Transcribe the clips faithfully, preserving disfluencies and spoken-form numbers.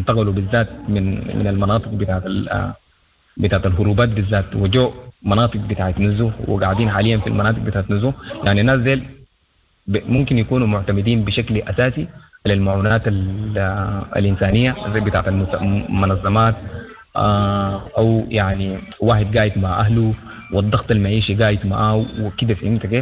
انتقلوا بالذات من من المناطق بتاعت بتاعت الهروبات بالذات وجو مناطق بتاعت نزوه وقاعدين حاليا في المناطق بتاعت نزوه. يعني الناس ديل ممكن يكونوا معتمدين بشكل أساسي على المعونات الإنسانية زي بتاعت المنظمات، أو يعني واحد قاعد مع أهله والضغط المعيشي قاعد معاه وكده، فهمت كيف؟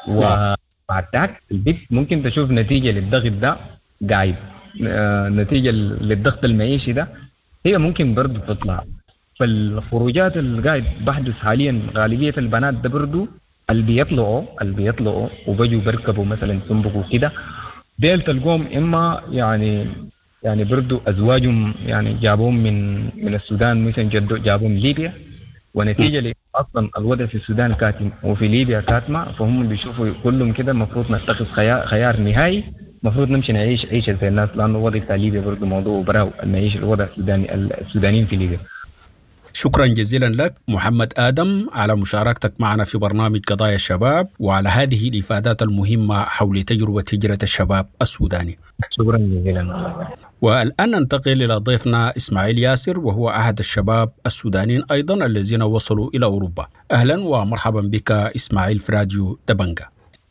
وبعد ذاك البيت ممكن تشوف نتيجة للضغط ده قاعد، نتيجة للضغط المعيشي ده هي ممكن برضو تطلع. فالخروجات اللي قاعد بحدث حاليا غالبية البنات ده برضو اللي بيطلعوا اللي بيطلعوا وبيجوا بركبوا مثلا سنبقوا كده، ديل تلقوهم إما يعني يعني برضو أزواجهم يعني جابوهم من من السودان، مثلا جدو جابوهم ليبيا، ونتيجة ل أصلا الوضع في السودان كاتم وفي ليبيا كاتمة، فهم بيشوفوا كلهم كده المفروض نتخذ خيار, خيار نهائي، المفروض نمشي نعيش عيشة زي الناس، لأنه الوضع في ليبيا برضو موضوع براو نعيش الوضع السوداني السودانيين في ليبيا. شكرا جزيلا لك محمد آدم على مشاركتك معنا في برنامج قضايا الشباب وعلى هذه الإفادات المهمة حول تجربة هجرة الشباب السوداني. شكرا جزيلا. والآن ننتقل إلى ضيفنا إسماعيل ياسر، وهو أحد الشباب السودانيين أيضا الذين وصلوا إلى أوروبا. أهلا ومرحبا بك إسماعيل في راديو دبنجة.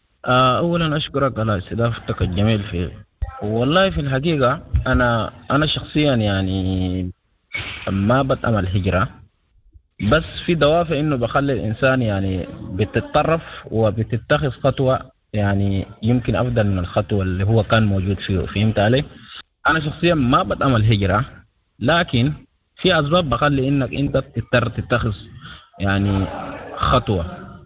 أولا أشكرك على استضافتك الجميل. في والله في الحقيقة أنا أنا شخصيا يعني ما بتأمل الهجرة، بس في دوافع إنه بخلي الإنسان يعني بتتطرف وبتتخذ خطوة يعني يمكن أفضل من الخطوة اللي هو كان موجود فيه. فهمت علي؟ أنا شخصيا ما بتأمل الهجرة، لكن في أسباب بخلي إنك أنت تضطر تتخذ يعني خطوة.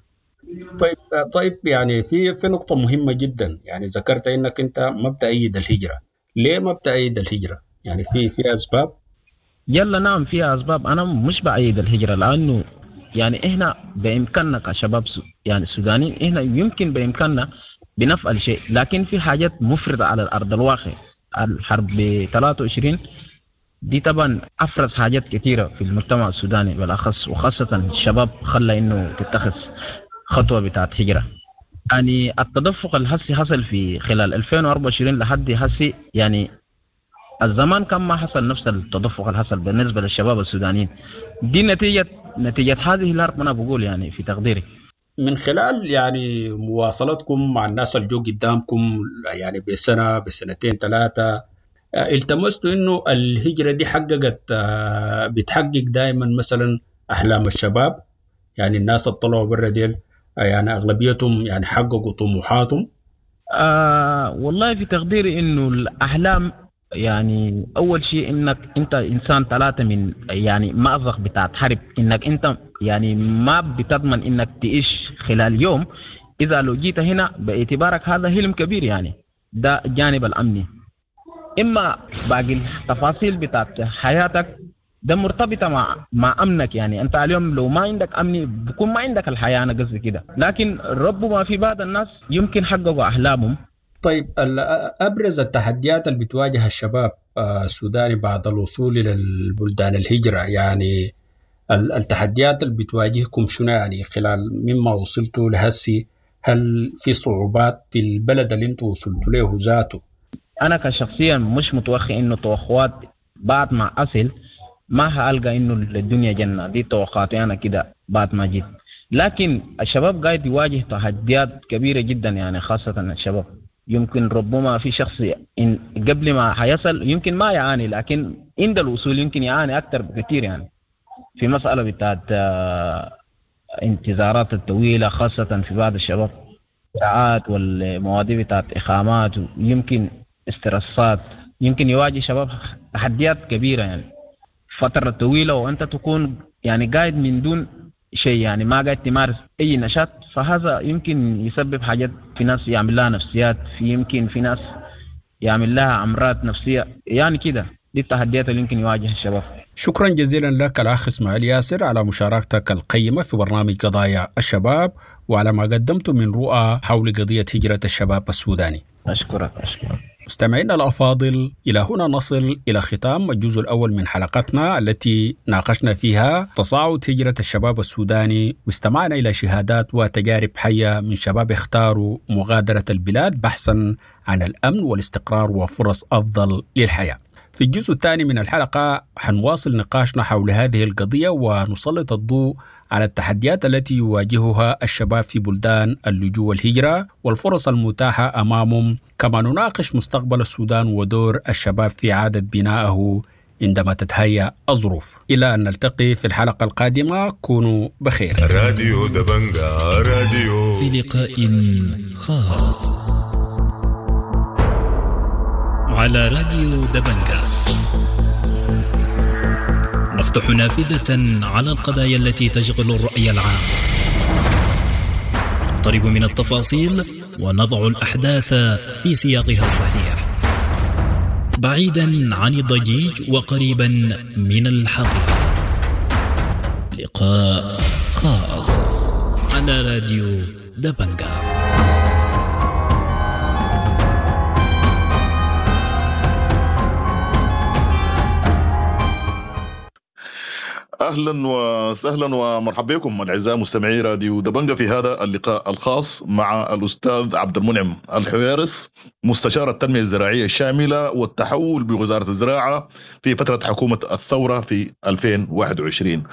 طيب طيب يعني في في نقطة مهمة جدا، يعني ذكرت إنك أنت ما بتأيد الهجرة. ليه ما بتأيد الهجرة؟ يعني في في أسباب؟ يلا نعم فيها أسباب. أنا مش بأيد الهجرة لأنه يعني إحنا بإمكاننا كشباب يعني السودانيين إحنا يمكن بإمكاننا بنفعل شيء، لكن في حاجات مفرطة على الأرض الواقع. الحرب ب ثلاثة وعشرين دي طبعا أفرز حاجات كثيرة في المجتمع السوداني بالأخص، وخاصة الشباب خلى إنه تتخذ خطوة بتاعت هجرة. يعني التدفق الهسي حصل في خلال ألفين وأربعة وعشرين لحد هسي، يعني الزمان كان ما حصل نفس التدفق اللي حصل بالنسبة للشباب السودانيين. دي نتيجة نتيجة هذه الحرب. أنا بقول يعني في تقديري من خلال يعني مواصلتكم مع الناس اللي جو قدامكم يعني بسنة بسنتين ثلاثة، التمستوا إنه الهجرة دي حققت بتحقق دائما مثلا أحلام الشباب؟ يعني الناس اللي طلعوا برا ديل يعني أغلبيتهم يعني حققوا طموحاتهم؟ آه والله في تقديري إنه الأحلام يعني أول شيء إنك أنت إنسان ثلاثة من يعني مأزق بتاعت حرب، إنك أنت يعني ما بتضمن إنك تعيش خلال يوم. إذا لو جيت هنا باعتبارك هذا حلم كبير، يعني ده جانب الأمني. إما باقي التفاصيل بتاعت حياتك ده مرتبطة مع مع أمنك. يعني أنت اليوم لو ما عندك أمني بكون ما عندك الحياة، أنا قصدي كده. لكن ربما في بعض الناس يمكن حققوا أحلامهم. طيب أبرز التحديات اللي بتواجه الشباب السوداني بعد الوصول إلى البلدان الهجرة، يعني التحديات اللي بتواجهكم شنو يعني خلال مما وصلتوا لهسي؟ هل في صعوبات في البلد اللي انتوا وصلتوا له ذاته؟ أنا كشخصيا مش متوقع إنه توقعات بعد ما أصل ما هألقى إنه الدنيا جنة. دي توقعاتي أنا كده بعد ما جيت. لكن الشباب قاعد يواجه تحديات كبيرة جدا، يعني خاصة الشباب. يمكن ربما في شخص إن قبل ما حيصل يمكن ما يعاني، لكن عند الوصول يمكن يعاني أكثر بكثير. يعني في مسألة بتاعت انتظارات الطويلة خاصة في بعض الشباب، ساعات والمواضيع بتاعت إقامات، يمكن استرسات، يمكن يواجه شباب تحديات كبيرة يعني فترة طويلة، وأنت تكون يعني قاعد من دون شيء، يعني ما قاعد تمارس أي نشاط. فهذا يمكن يسبب حاجات، في ناس يعمل لها نفسيات، في يمكن في ناس يعمل لها أمراض نفسية، يعني كده. دي التحديات اللي يمكن يواجه الشباب. شكرا جزيلا لك الأخ إسماعيل ياسر على مشاركتك القيمة في برنامج قضايا الشباب، وعلى ما قدمت من رؤى حول قضية هجرة الشباب السوداني. أشكرك أشكرك. مستمعينا الأفاضل، إلى هنا نصل إلى ختام الجزء الأول من حلقتنا التي ناقشنا فيها تصاعد هجرة الشباب السوداني، واستمعنا إلى شهادات وتجارب حية من شباب اختاروا مغادرة البلاد بحثا عن الأمن والاستقرار وفرص أفضل للحياة. في الجزء الثاني من الحلقة حنواصل نقاشنا حول هذه القضية ونسلط الضوء على التحديات التي يواجهها الشباب في بلدان اللجوء والهجرة والفرص المتاحة أمامهم، كما نناقش مستقبل السودان ودور الشباب في إعادة بنائه عندما تتهيأ الظروف. إلى أن نلتقي في الحلقة القادمة، كونوا بخير. راديو دبنجا راديو في لقاء خاص على راديو دبنجا نفتح نافذة على القضايا التي تشغل الرأي العام، نقترب من التفاصيل ونضع الأحداث في سياقها الصحيح، بعيدا عن الضجيج وقريبا من الحقيقة. لقاء خاص على راديو دبنجا. أهلا وسهلا ومرحبا بكم الأعزاء مستمعي راديو دبنجا في هذا اللقاء الخاص مع الأستاذ عبد المنعم الحويرس، مستشار التنمية الزراعية الشاملة والتحول بوزارة الزراعة في فترة حكومة الثورة في ألفين وواحد وعشرين.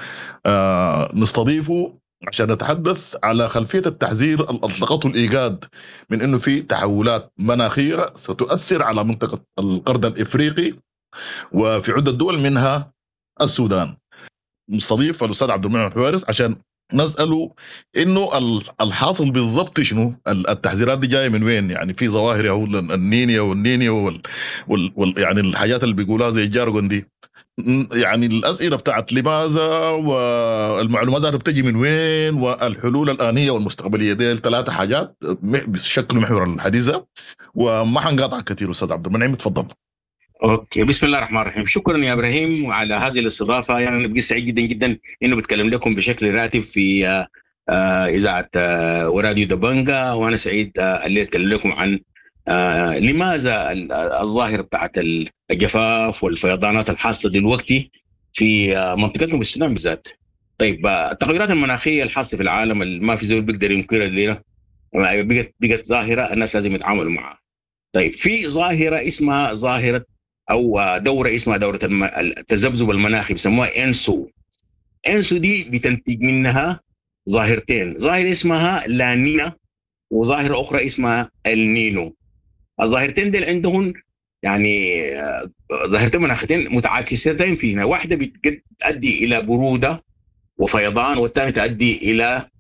آه نستضيفه عشان نتحدث على خلفية التحذير اللي أطلقته الإيجاد من أنه في تحولات مناخية ستؤثر على منطقة القرن الإفريقي وفي عدة دول منها السودان. مستضيف الأستاذ عبد المنعم الحويرس عشان نسأله إنه الحاصل بالضبط شنو، التحذيرات دي جاية من وين، يعني في ظواهر هو النينيا والنينيا وال, وال, وال يعني الحاجات اللي بيقولها زي الجارجون دي، يعني الأسئلة بتاعت لماذا والمعلومات ذاتها بتجي من وين والحلول الآنية والمستقبلية، دي الثلاثة حاجات بشكل محور الحديث، وما حنقاطع كثير. أستاذ عبد المنعم تفضل. اوكي، بسم الله الرحمن الرحيم. شكرا يا ابراهيم على هذه الاستضافه، يعني انا بقى سعيد جدا جدا انه بتكلم لكم بشكل راتب في آه اذاعه آه وراديو دبنجا، وانا سعيد آه اللي اتكلم لكم عن آه لماذا الظاهره بتاعت الجفاف والفيضانات الحاصله دلوقتي في آه منطقتنا بالسودان بالذات. طيب آه التغيرات المناخيه الحاصله في العالم ما في زول بيقدر ينكرها لنا، بقت بقت ظاهره الناس لازم يتعاملوا معها. طيب في ظاهره اسمها ظاهره أو دورة اسمها دورة التذبذب المناخي، بسموها إنسو. إنسو دي بتنتج منها ظاهرتين، ظاهرة اسمها لانينا وظاهرة أخرى اسمها النينو. الظاهرتين دي عندهم يعني ظاهرتين مناخيتين متعاكستين فينا، واحدة بتؤدي إلى برودة وفيضان، والثانية تؤدي إلى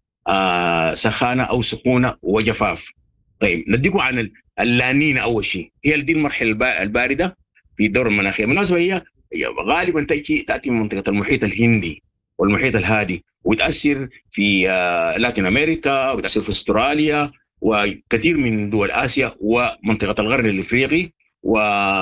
سخانة أو سخونة وجفاف. طيب نديكم عن اللانينا. أول شيء هي دي المرحلة الباردة في الدورة المناخية. بالنسبة هي غالبا تأتي تأتي من منطقة المحيط الهندي والمحيط الهادي، وتأثر في لاتين أمريكا، وتأثر في أستراليا وكثير من دول آسيا ومنطقة الغرب الإفريقي و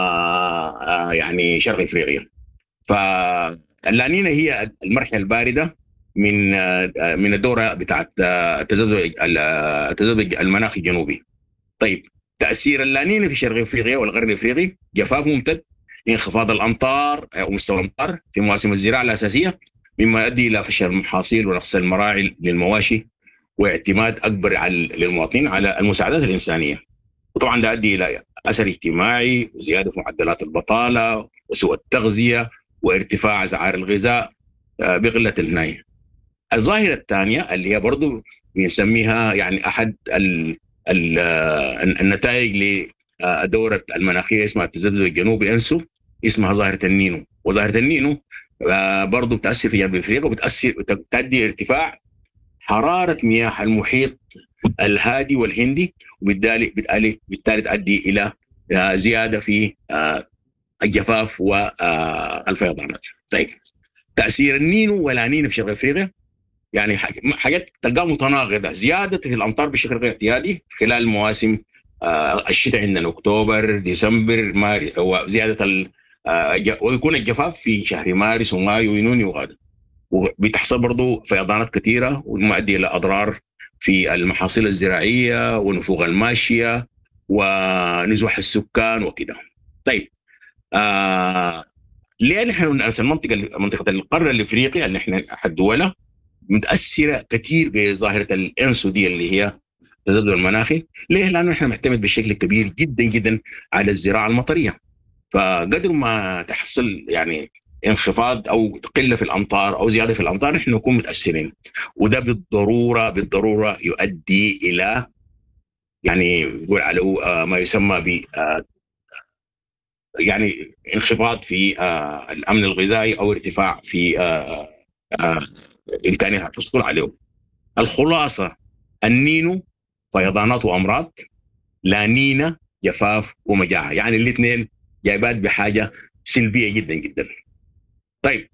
يعني شرق إفريقيا. فاللانينا هي المرحلة الباردة من من الدورة بتاعت التذبذب التذبذب المناخي الجنوبي. طيب تأثير اللانينا في شرق إفريقيا والغرب الإفريقي جفاف ممتد، انخفاض الأمطار أو مستوى الأمطار في مواسم الزراعة الأساسية، مما يؤدي إلى فشل المحاصيل ونقص المراعي للمواشي، واعتماد أكبر على للمواطنين على المساعدات الإنسانية. وطبعا ده يؤدي إلى أثر اجتماعي وزيادة في معدلات البطالة وسوء التغذية وارتفاع أسعار الغذاء بقلة العناية. الظاهرة الثانية اللي هي برضو بنسميها يعني أحد ال النتائج لدورة المناخية اسمها التذبذب الجنوبي إنسو، اسمها ظاهرة النينو. وظاهرة النينو برضو بتأثر في جنوب أفريقيا وبتأثر تؤدي ارتفاع حرارة مياه المحيط الهادي والهندي، وبالتالي بالتالي بالتالي تؤدي إلى زيادة في الجفاف والفيضانات. طيب تأثير النينو واللانينا في شرق أفريقيا يعني حاجات تلقاها متناقضة، زيادة في الأمطار بشكل غير اعتيادي خلال المواسم الشتاء عندنا أكتوبر ديسمبر مارس، وزيادة ال ويكون الجفاف في شهر مارس ومايو ويونيو وغدا، وبتحصل برضو فيضانات كثيرة والمؤدي إلى أضرار في المحاصيل الزراعية ونفوق الماشية ونزوح السكان وكده. طيب آه ليه نحن المنطقة منطقة القرن الإفريقي اللي نحن أحد دولة متأثرة كثير بظاهرة الإنسو دي اللي هي التذبذب المناخي؟ ليه؟ لأنه نحن معتمد بشكل كبير جدا جدا على الزراعة المطرية. فقدر ما تحصل يعني انخفاض او قله في الامطار او زياده في الامطار نحن نكون متاثرين، وده بالضروره بالضروره يؤدي الى يعني يقول على ما يسمى ب يعني انخفاض في الامن الغذائي او ارتفاع في امكانيه الحصول عليه. الخلاصه النينو فيضانات وامراض، لا نينا جفاف ومجاعه، يعني الاثنين جايبات بحاجه سلبيه جدا جدا. طيب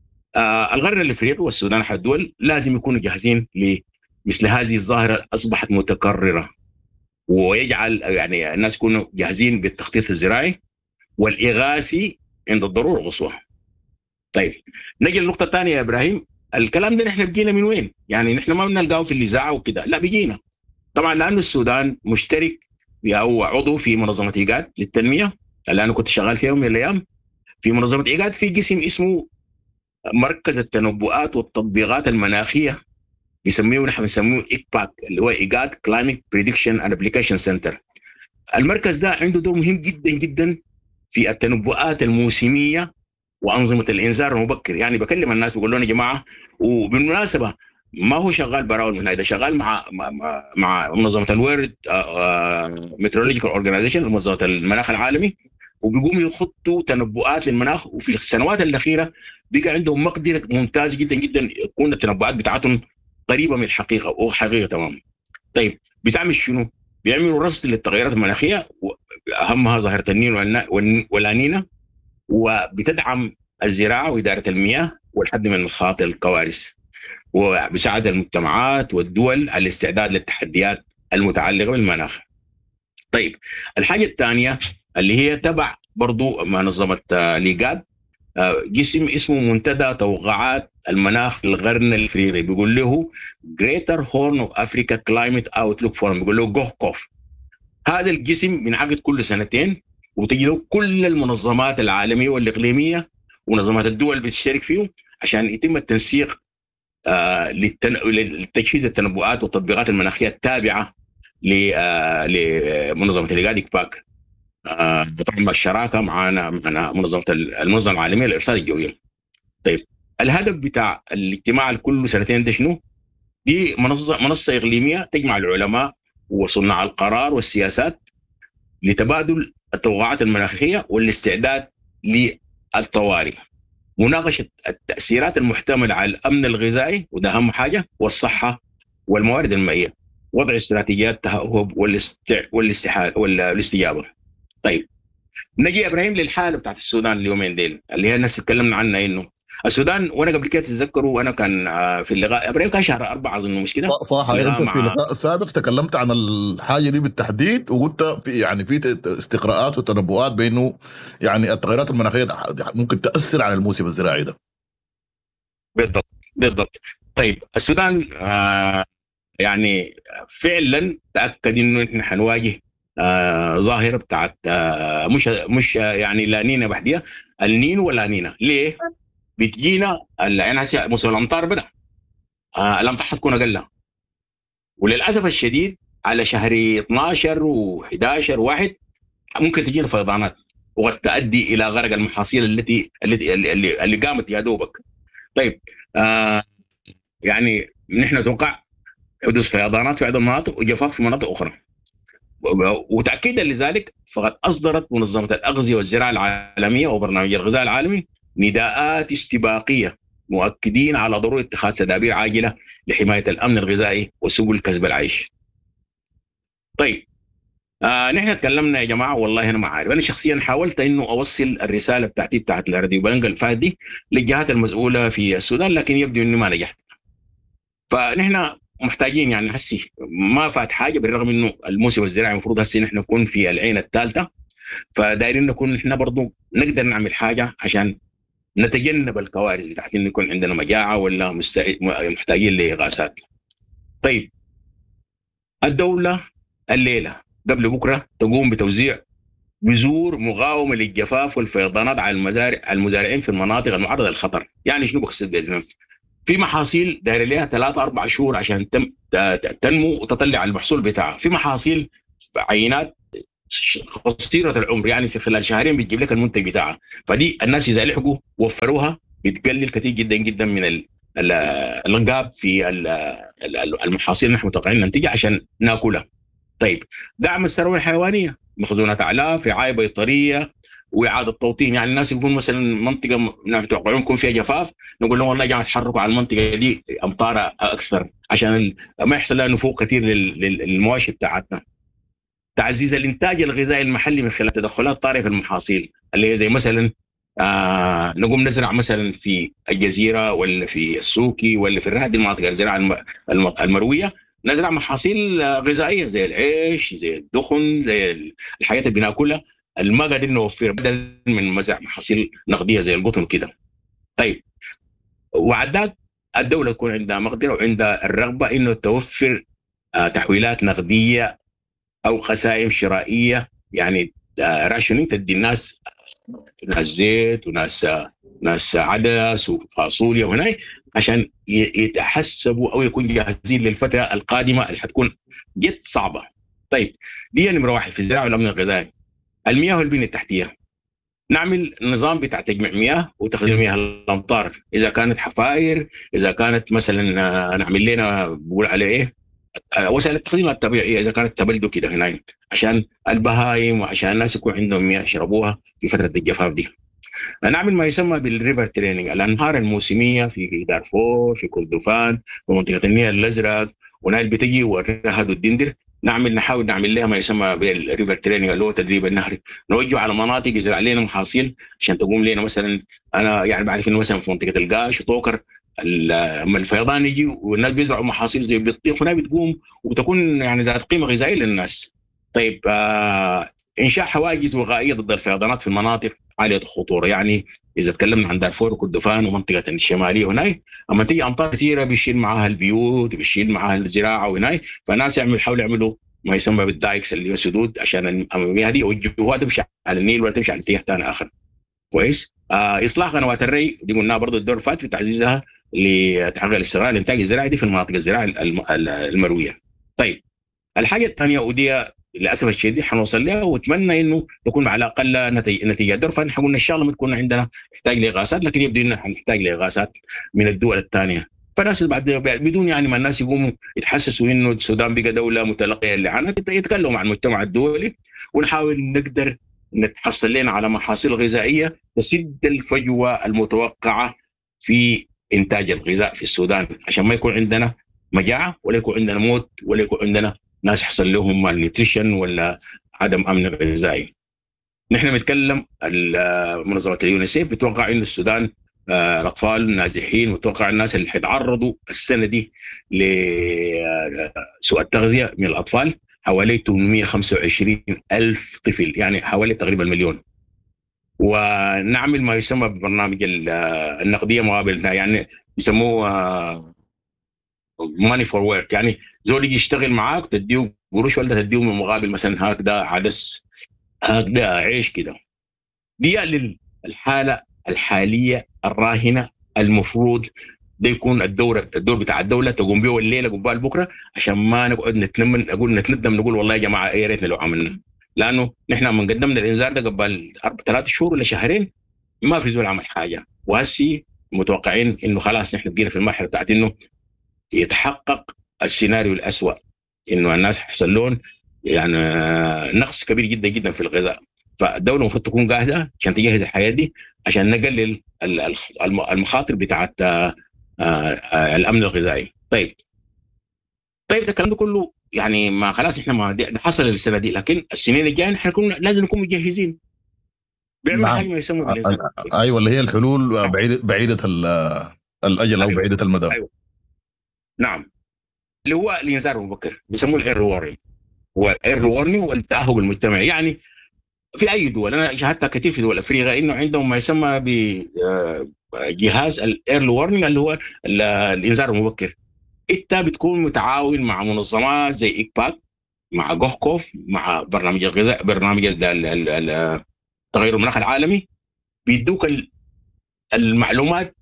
آه القرن الافريقي والسودان احد الدول لازم يكونوا جاهزين لمثل هذه الظاهره اصبحت متكرره، ويجعل يعني الناس يكونوا جاهزين بالتخطيط الزراعي والاغاثي عند الضروره القصوى. طيب نجي للنقطه الثانيه يا ابراهيم، الكلام ده نحن بقينا من وين؟ يعني نحن ما بنلقاه في الاذاعه وكده، لا بقينا طبعا لانه السودان مشترك او عضو في منظمه ايجاد للتنميه اللي انا كنت شغال فيها يوم من الايام. في منظمه ايجاد في قسم اسمه مركز التنبؤات والتطبيقات المناخيه، بيسميه نحن بنسميه إيكباك اللي هو ايجاد كلايمت بريدكشن اند ابليكيشن سنتر. المركز ده عنده دور مهم جدا جدا في التنبؤات الموسميه وانظمه الانذار المبكر. يعني بكلم الناس بقول لهم يا جماعه، وبالمناسبه ما هو شغال براول من هذا، شغال مع مع, مع منظمه الورد ميترولوجيكال اورجانيزيشن، منظمه المناخ العالمي، وبيقوموا يخطوا تنبؤات للمناخ. وفي السنوات الاخيره بقى عندهم مقدره ممتازه جدا جدا تكون التنبؤات بتاعتهم قريبه من الحقيقه او حقيقه تمام. طيب بتعمل شنو؟ بيعملوا رصد للتغيرات المناخيه، اهمها ظاهره النين واللانينا، وبتدعم الزراعه واداره المياه والحد من مخاطر الكوارث، وبساعد المجتمعات والدول على الاستعداد للتحديات المتعلقه بالمناخ. طيب الحاجه الثانيه اللي هي تبع برضو منظمه ليجاد، جسم اسمه منتدى توقعات المناخ للقرن الافريقي، بيقول له Greater Horn of Africa Climate Outlook Forum، بيقول له جوهكوف. هذا الجسم بينعقد كل سنتين، وتجي له كل المنظمات العالميه والاقليميه ومنظمات الدول بتشترك فيه عشان يتم التنسيق آه لتجهيز التنبؤات والتطبيقات المناخيه التابعه لمنظمه الايجاد إيكباك، آه طبعا الشراكه معنا معنا منظمه المنظمه العالميه للارصاد الجوي. طيب الهدف بتاع الاجتماع الكل سنتين ده شنو؟ دي منصه منصه اقليميه تجمع العلماء وصناع القرار والسياسات لتبادل التوقعات المناخيه والاستعداد للطوارئ، مناقشه التاثيرات المحتمله على الامن الغذائي وده اهم حاجه، والصحه والموارد المائيه، وضع استراتيجيات تهوب والاستحاله والاستجابه. طيب نجي يا ابراهيم للحاله بتاعت السودان اليومين ديل اللي هي الناس تكلمنا عنها، انه السودان وانا قبل كده تتذكروا وانا كان في اللقاء ابراهيم كان شهر أربعة اظن مش كده؟ صح. انت في اللقاء السابق تكلمت عن الحاجه دي بالتحديد، وقلت في يعني في استقراءات وتنبؤات بانه يعني التغيرات المناخيه ممكن تاثر على الموسم الزراعي ده. بالضبط بالضبط. طيب السودان آه يعني فعلا تاكد انه احنا حنواجه آه ظاهره بتاعت آه مش مش يعني لا نينا بحديها، النينو ولا نينا. ليه؟ بتجينا يعني موسم الامطار بدا آه الامطار حتكون اقل، وللاسف الشديد على شهر اثناشر و11 واحد ممكن تجينا فيضانات وقد تؤدي الى غرق المحاصيل التي التي اللي, اللي قامت يا دوبك. طيب آه يعني نحن نتوقع حدوث فيضانات في عدة مناطق وجفاف في مناطق اخرى، وتاكيدا لذلك فقد اصدرت منظمه الاغذيه والزراعه العالميه وبرنامج الغذاء العالمي نداءات استباقيه مؤكدين على ضروره اتخاذ تدابير عاجله لحمايه الامن الغذائي وسبل كسب العيش. طيب آه نحن تكلمنا يا جماعه، والله انا ما عارف، انا شخصيا حاولت انه اوصل الرساله بتاعتي بتاعت الراديو بنجا الفات دي للجهات المسؤوله في السودان، لكن يبدو اني ما نجحت. فنحن محتاجين يعني هسي ما فات حاجه، بالرغم انه الموسم الزراعي المفروض هسي نحن نكون في العين الثالثه، فدايرين نكون نحن برضو نقدر نعمل حاجه عشان نتجنب الكوارث بتاعت انه يكون عندنا مجاعه ولا محتاجين لاغاثات. طيب الدوله الليله قبل بكره تقوم بتوزيع بذور مقاومه للجفاف والفيضانات على المزارع على المزارعين في المناطق المعرضه للخطر. يعني شنو بقصد باذن في محاصيل داير لها ثلاثة أربع شهور عشان تم تنمو وتطلع المحصول بتاعها، في محاصيل عينات قصيره العمر، يعني في خلال شهرين بتجيب لك المنتج بتاعها. فدي الناس اذا لحقوا وفروها بتقلل كثير جدا جدا من ال الغاب في المحاصيل اللي نحن متوقعين ننتجها عشان ناكلها. طيب دعم الثروه الحيوانيه، مخزونات اعلاف، رعايه بيطريه، واعاده توطين. يعني الناس يكون مثلا منطقه متوقعون يكون فيها جفاف، نقول لهم والله يا جماعه تحركوا على المنطقه دي امطار اكثر عشان ما يحصل لها نفوق كثير للمواشي بتاعتنا. تعزيز الانتاج الغذائي المحلي من خلال تدخلات طارئه في المحاصيل، اللي هي زي مثلا آه نقوم نزرع مثلا في الجزيره ولا في السوكي ولا في هذه المناطق الزراعه المرويه، نزرع محاصيل غذائيه زي العيش، زي الدخن، زي الحاجات اللي بناكلها ما قادرين نوفر، بدل من مزرعه محاصيل نقديه زي القطن كده. طيب وعدات الدوله تكون عندها مقدره وعندها الرغبه انه توفر آه تحويلات نقديه او خسائم شرائيه، يعني آه راشنين تدي الناس، ناس زيت وناس ناس عدس وفاصوليا وهناي، عشان يتحسبوا او يكونوا جاهزين للفتره القادمه اللي حتكون جد صعبه. طيب دي نمره واحد في الزراعه والامن الغذائي. المياه والبنيه التحتيه، نعمل نظام بتاع تجميع مياه وتخزين مياه الامطار، اذا كانت حفاير، اذا كانت مثلا نعمل لنا بقول عليه ايه وسائل التخزين الطبيعيه، اذا كانت تبلدوا كده هنا عشان البهايم وعشان الناس يكون عندهم مياه يشربوها في فتره الجفاف دي. نعمل ما يسمى بالريفر تريننج، الانهار الموسميه في دارفور، في كردفان، في منطقه النيل الازرق ونايل بتجي والرهد والدندر، نعمل نحاول نعمل لها ما يسمى بالريفر تريننج اللي هو تدريب النهر، نوجه على مناطق يزرع لنا محاصيل عشان تقوم لنا. مثلا انا يعني بعرف انه مثلا في منطقه القاش وطوكر لما الفيضان يجي والناس بيزرعوا محاصيل زي البطيخ هنا بتقوم وبتكون يعني ذات قيمه غذائيه للناس. طيب آه انشاء حواجز وقائيه ضد الفيضانات في المناطق عاليه الخطوره، يعني اذا تكلمنا عن دارفور وكردفان ومنطقه الشماليه هناي، اما تيجي امطار كثيره بيشيل معها البيوت وبيشيل معها الزراعه وهناي، فالناس يعملوا يحاولوا يعملوا ما يسمى بالدايكس اللي هو سدود عشان المياه دي يوجهوها تمشي على النيل ولا تمشي على اتجاه ثاني اخر. كويس. آه اصلاح قنوات الري دي قلنا برضه الدور فات في تعزيزها لتحقيق الاستقرار الانتاج الزراعي دي في المناطق الزراعيه المرويه. طيب الحاجه الثانيه ودي للاسف الشديد حنوصل لها واتمنى انه تكون على الاقل نتيجه دور، فنحن قلنا ان شاء الله ما تكون عندنا نحتاج لاغاثات، لكن يبدو اننا حنحتاج لاغاثات من الدول الثانيه. فالناس بعد بدون يعني ما الناس يقوموا يتحسسوا انه السودان بقى دوله متلقيه للعنات، يتكلموا مع المجتمع الدولي ونحاول نقدر نتحصل لنا على محاصيل غذائيه تسد الفجوه المتوقعه في انتاج الغذاء في السودان، عشان ما يكون عندنا مجاعه ولا يكون عندنا موت ولا يكون عندنا ناس يحصل لهم مالنيوتريشن ولا عدم امن غذائي. نحن بنتكلم منظمه اليونيسيف بتوقع ان السودان الاطفال نازحين، وتوقع الناس اللي حيتعرضوا السنه دي لسوء التغذيه من الاطفال حوالي ثمانمئة وخمسة وعشرين ألف طفل، يعني حوالي تقريبا مليون. ونعمل ما يسمى ببرنامج النقديه مقابل، يعني يسموه ماني فور ورك، يعني زول يجي يشتغل معاك تديه قروش ولا تديه من مقابل مثلا هكذا عدس هكذا عيش كده. دي للحاله الحاليه الراهنه المفروض ده يكون الدور الدور بتاع الدوله تقوم به الليله قبال بكره، عشان ما نقعد نتنمن نقول نتندم نقول والله يا جماعه يا ريتنا لو عملنا، لانه نحن من قدمنا الانذار ده قبل ثلاث شهور ولا شهرين ما في زول عمل حاجه، وهسي متوقعين انه خلاص نحن بقينا في المرحله بتاعت انه يتحقق السيناريو الأسوأ، انه الناس يحصل لهم يعني نقص كبير جدا جدا في الغذاء. فالدوله المفروض تكون جاهزه عشان تجهز الحياه دي عشان نقلل المخاطر بتاعت الامن الغذائي. طيب طيب ده الكلام ده كله يعني ما خلاص احنا ما ده حصل السنه دي، لكن السنين الجايه احنا نكون لازم نكون مجهزين بيعمل حاجه ما يسمى بالانسان. ايوه اللي هي الحلول بعيده بعيده الاجل او بعيده المدى. أيوة. نعم اللي هو الانذار المبكر بيسموه الاير وارنينج، هو الاير وارنينج والتاهب المجتمعي. يعني في اي دول انا شاهدتها كثير في دول افريقيا انه عندهم ما يسمى بجهاز الاير وارنينج اللي هو الانذار المبكر. انت بتكون متعاون مع منظمات زي إيكباك، مع جوهكوف، مع برنامج الغذاء، برنامج تغير المناخ العالمي، بيدوك المعلومات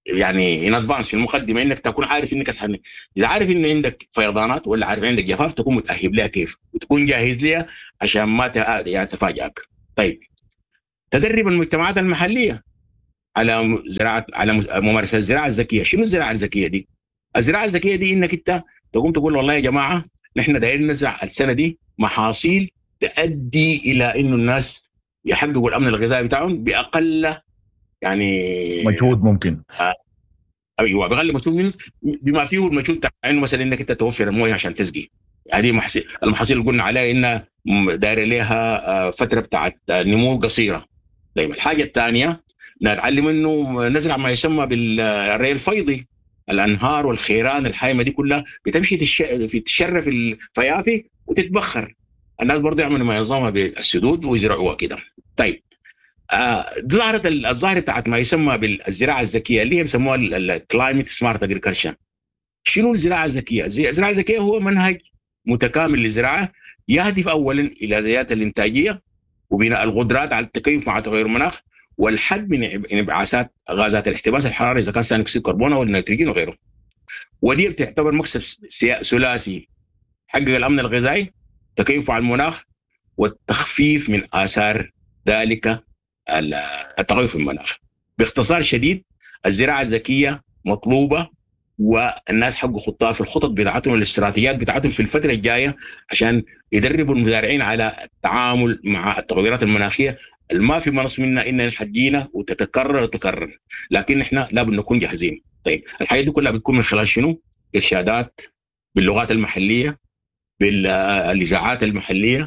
يعني ان ادفانس في المقدمه انك تكون عارف انك هتحنك. اذا عارف ان عندك فيضانات ولا عارف عندك جفاف تكون متاهب لها كيف وتكون جاهز لها عشان ما يعني تفاجئك. طيب تدرب المجتمعات المحليه على زراعه على ممارسه الزراعه الذكيه. شنو الزراعه الذكيه دي؟ الزراعه الذكيه دي انك انت تقوم تقول والله يا جماعه نحن دايرين نزرع السنه دي محاصيل تؤدي الى انه الناس يحققوا الامن الغذائي بتاعهم باقل يعني مجهود ممكن. آه ايوه بغلب مجهود بما فيه المجهود تاع انه مثلا انك انت توفر المويه عشان تسقي. هذه محصيل المحاصيل اللي قلنا عليها انها دايره لها فتره بتاعت نمو قصيره. طيب الحاجه الثانيه نتعلم انه نزرع ما يسمى بالري الفيضي. الانهار والخيران الحايمه دي كلها بتمشي تش... في تشرف في الفيافي وتتبخر. الناس برضه يعملوا ما ينظمها بالسدود ويزرعوها كده. طيب آه ظهرت الظاهره بتاعت ما يسمى بالزراعه الذكيه اللي هي بيسموها الكلايمت سمارت اجريكلتشر. شنو الزراعه الذكيه؟ الزراعه الذكيه هو منهج متكامل للزراعه يهدف اولا الى زياده الانتاجيه وبناء القدرات على التكيف مع تغير المناخ والحد من انبعاثات غازات الاحتباس الحراري اذا كان ثاني اكسيد الكربون او النيتروجين وغيره. ودي بتعتبر مكسب ثلاثي حقق الامن الغذائي، تكيف على المناخ، والتخفيف من اثار ذلك التغير في المناخ. باختصار شديد الزراعه الذكيه مطلوبه والناس حقوا خطها في الخطط بتاعتهم والاستراتيجيات بتاعتهم في الفتره الجايه عشان يدربوا المزارعين على التعامل مع التغيرات المناخيه ما في منص منا إننا حجينا وتتكرر وتكرر، لكن إحنا لابد نكون جاهزين. طيب الحاجات دي كلها بتكون من خلال شنو؟ إرشادات باللغات المحلية، بالإذاعات المحلية،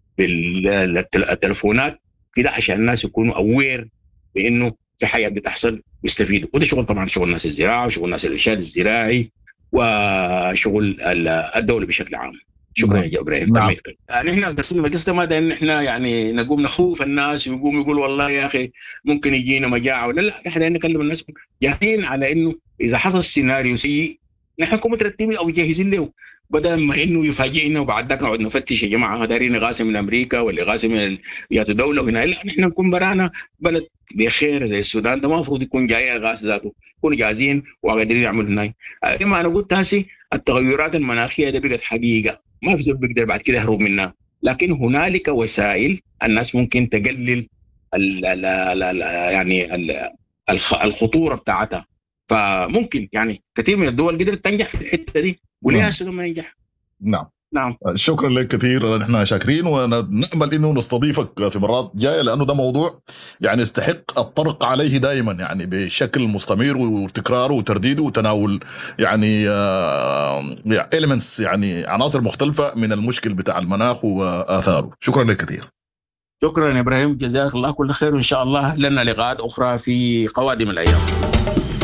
بالتلفونات كده عشان الناس يكونوا أوير بإنه في حاجة بتحصل ويستفيدوا. وده شغل طبعا شغل الناس الزراعة وشغل الناس الإرشاد الزراعي وشغل الدولة بشكل عام. شكرا يا ابراهيم. نعم. يعني احنا قصدنا القصه ما ده ان احنا يعني نقوم نخوف الناس ويقوم يقول والله يا اخي ممكن يجينا مجاعه ولا لا. احنا نكلم الناس جاهزين على انه اذا حصل سيناريو سيء نحن نكون مترتبين او جاهزين له، بدل ما انه يفاجئنا وبعد ذاك نقعد نفتش يا جماعه دارين غاسه من امريكا ولا غاسه من يا دوله هنا. لا نحن نكون برانا بلد بخير زي السودان ده ما المفروض يكون جاي غاز ذاته، نكون جاهزين وقادرين نعمل هناي. كما انا قلت هسي التغيرات المناخيه ده بقت حقيقه ما في زول بيقدر بعد كده يهرب منها، لكن هنالك وسائل الناس ممكن تقلل ال ال ال يعني ال الخطوره بتاعتها. فممكن يعني كثير من الدول قدرت تنجح في الحته دي وليها السودان ما ينجح. نعم نعم شكرا لك كثير، نحن شاكرين ونأمل انه نستضيفك في مرات جايه لانه ده موضوع يعني يستحق الطرق عليه دائما يعني بشكل مستمر وتكراره وترديده وتناول يعني إليمنتس يعني عناصر مختلفه من المشكل بتاع المناخ واثاره. شكرا لك كثير. شكرا يا ابراهيم، جزاك الله كل خير، وان شاء الله لنا لقاءات اخرى في قوادم الايام.